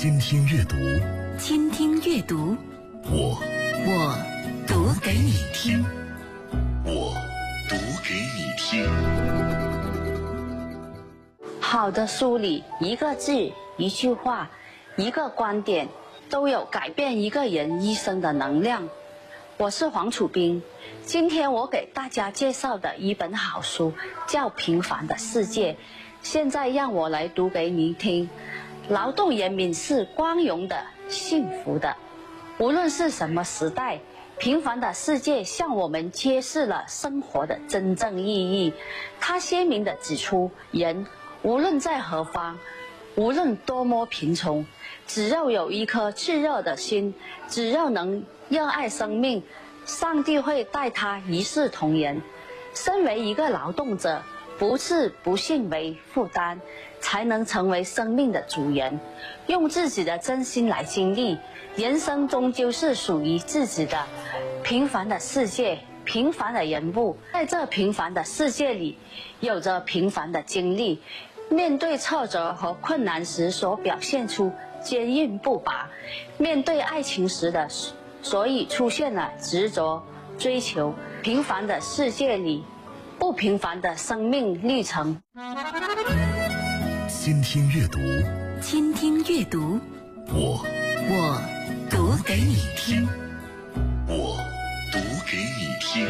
倾听阅读， 倾听阅读， 我读给你听， 我读给你听。 好的书里，一个字、一句话、一个观点，都有改变一个人一生的能量。我是黄楚冰，今天我给大家介绍的一本好书叫《平凡的世界》。现在让我来读给您听。劳动人民是光荣的、幸福的。无论是什么时代，平凡的世界向我们揭示了生活的真正意义。它鲜明地指出，人无论在何方，无论多么贫穷，只要有一颗炽热的心，只要能热爱生命，上帝会带他一视同仁。身为一个劳动者，不视不幸为负担，才能成为生命的主人。用自己的真心来经历，人生终究是属于自己的。平凡的世界，平凡的人物，在这平凡的世界里，有着平凡的经历。面对挫折和困难时所表现出坚韧不拔，面对爱情时的所以出现了执着追求。平凡的世界里，不平凡的生命历程。 倾听阅读， 倾听阅读， 我读给你听， 我读给你听。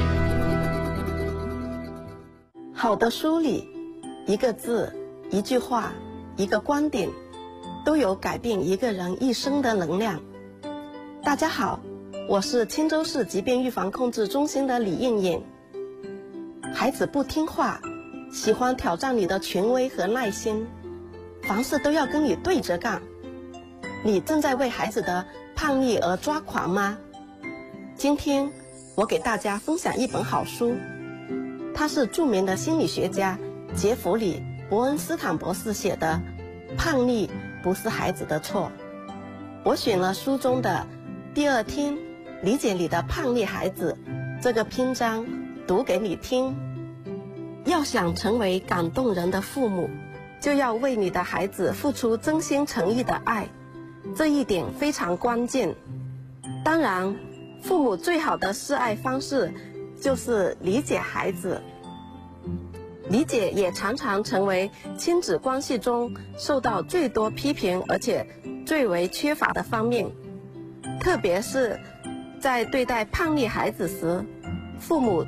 好的书里，一个字、一句话、一个观点，都有改变一个人一生的能量。大家好，我是青州市疾病预防控制中心的李艳艳。孩子不听话，喜欢挑战你的权威和耐心，凡事都要跟你对着干。你正在为孩子的叛逆而抓狂吗？今天我给大家分享一本好书，它是著名的心理学家杰弗里·伯恩斯坦博士写的《叛逆不是孩子的错》。我选了书中的第2天理解你的叛逆孩子这个篇章读给你听。要想成为感动人的父母，就要为你的孩子付出真心诚意的爱，这一点非常关键。当然，父母最好的示爱方式就是理解孩子。理解也常常成为亲子关系中受到最多批评而且最为缺乏的方面。特别是在对待叛逆孩子时，父母